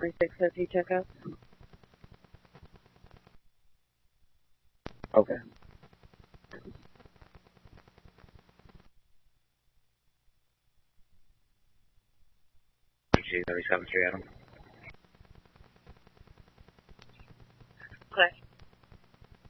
36 says he took us. Okay. G37 Adam.